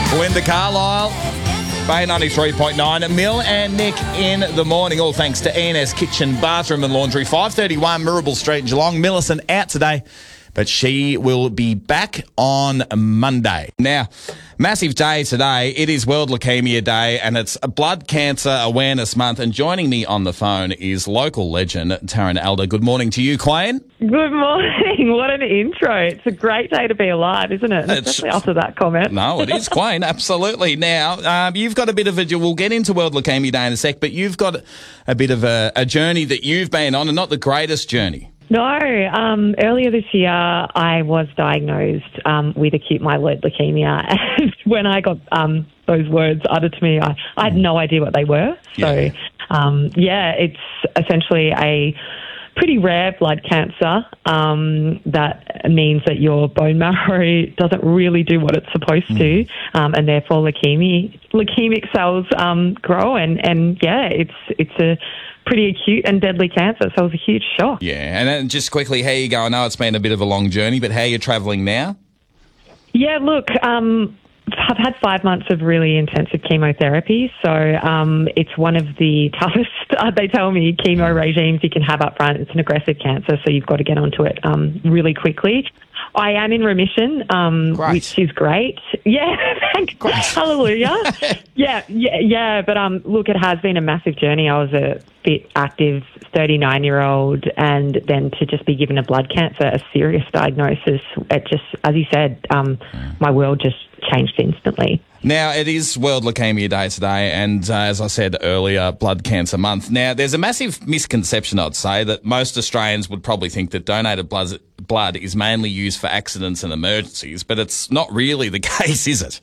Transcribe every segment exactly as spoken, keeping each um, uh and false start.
Linda Carlisle, Bay ninety-three point nine. Mill and Nick in the morning, all thanks to E and S Kitchen, Bathroom and Laundry, five thirty-one Mirrabel Street in Geelong. Millicent out today, but she will be back on Monday. Now, massive day today. It is World Leukaemia Day and it's a Blood Cancer Awareness Month. And joining me on the phone is local legend Taryn Alder. Good morning to you, Queen. Good morning. What an intro. It's a great day to be alive, isn't it? It's, Especially after that comment. No, it is, Queen. Absolutely. Now, um, you've got a bit of a... We'll get into World Leukaemia Day in a sec, but you've got a bit of a, a journey that you've been on, and not the greatest journey. No, um, earlier this year I was diagnosed um, with acute myeloid leukemia, and when I got um, those words uttered to me, I, I had no idea what they were. So, Yeah. um, yeah, it's essentially a pretty rare blood cancer um, that means that your bone marrow doesn't really do what it's supposed mm. to, um, and therefore leukemia, leukemic cells um, grow, and, and yeah, it's it's a pretty acute and deadly cancer, so it was a huge shock. Yeah, and then just quickly, how you go? I know it's been a bit of a long journey, but how are you travelling now? Yeah, look, um, I've had five months of really intensive chemotherapy, so um, it's one of the toughest, uh, they tell me, chemo regimes you can have up front. It's an aggressive cancer, so you've got to get onto it um, really quickly. I am in remission, um, which is great. Yeah, Great. Hallelujah. yeah, yeah, yeah. But um, look, it has been a massive journey. I was a fit, active thirty-nine-year-old, and then to just be given a blood cancer, a serious diagnosis, it just, as you said, um, my world just changed instantly. Now, it is World Leukaemia Day today, and uh, as I said earlier, Blood Cancer Month. Now, there's a massive misconception, I'd say, that most Australians would probably think that donated blood, blood is mainly used for accidents and emergencies, but it's not really the case, is it?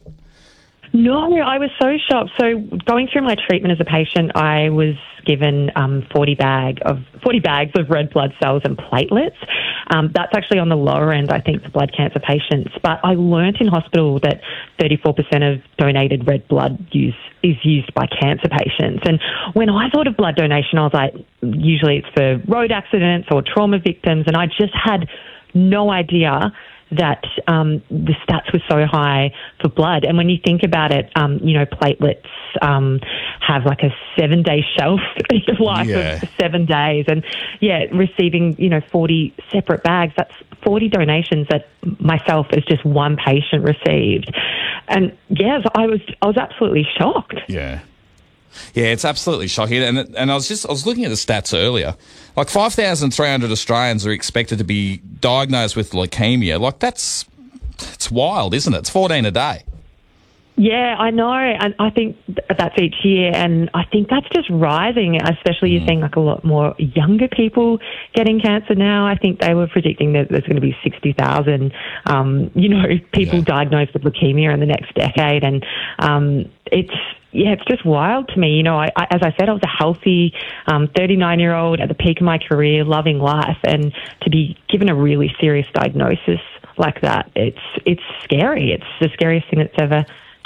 No, I was so shocked. So going through my treatment as a patient, I was given um, forty bag of forty bags of red blood cells and platelets. Um, that's actually on the lower end, I think, for blood cancer patients. But I learnt in hospital that thirty-four percent of donated red blood use is used by cancer patients. And when I thought of blood donation, I was like, usually it's for road accidents or trauma victims, and I just had no idea that um, the stats were so high for blood. And when you think about it, um, you know, platelets um, have like a seven-day shelf life Yeah. of seven days. And, yeah, receiving, you know, forty separate bags, that's forty donations that myself as just one patient received. And, yes, I was I was absolutely shocked. Yeah. Yeah, it's absolutely shocking. And and I was just I was looking at the stats earlier. Like five thousand three hundred Australians are expected to be diagnosed with leukemia. Like that's it's wild, isn't it? It's fourteen a day. Yeah, I know, and I think that's each year, and I think that's just rising, especially you're seeing like a lot more younger people getting cancer now. I think they were predicting that there's going to be sixty thousand, um, you know, people Yeah. diagnosed with leukemia in the next decade, and um, it's, yeah, it's just wild to me. You know, I, I, as I said, I was a healthy um, thirty-nine-year-old at the peak of my career, loving life, and to be given a really serious diagnosis like that, it's it's scary. It's the scariest thing that's ever